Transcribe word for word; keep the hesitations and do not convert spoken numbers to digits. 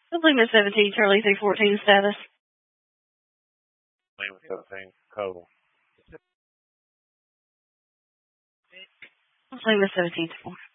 Lima seventeen, Charlie three fourteen status. Lima seventeen, total. Lima seventeen.